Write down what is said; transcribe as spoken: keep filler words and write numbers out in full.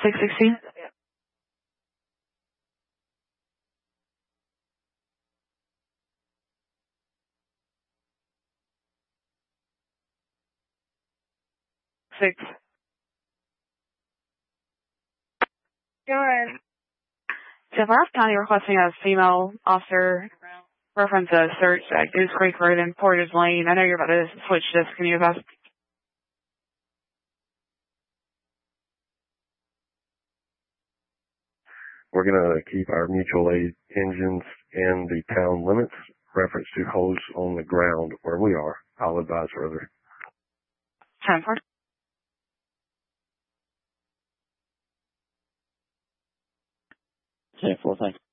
six sixteen? Six. Go ahead. So last county requesting a female officer reference a search at Goose Creek Road and Portage Lane. I know you're about to switch this. Can you pass? We're going to keep our mutual aid engines in the town limits. Reference to hose on the ground where we are. I'll advise further. ten four. ten four, thanks.